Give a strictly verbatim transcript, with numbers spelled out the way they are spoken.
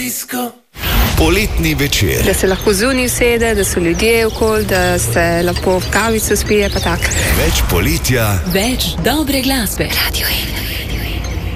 Poletni večer. Da se lahko zunaj usede, da so ljudje okoli, da se lahko v kavico spije, pa tako. Več poletja, več dobre glasbe. Radio Ena.